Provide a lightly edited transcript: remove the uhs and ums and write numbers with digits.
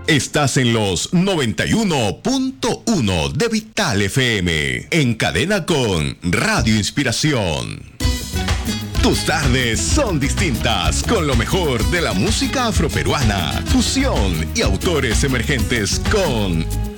Estás en los 91.1 de Vital FM, en cadena con Radio Inspiración. Tus tardes son distintas con lo mejor de la música afroperuana, fusión y autores emergentes con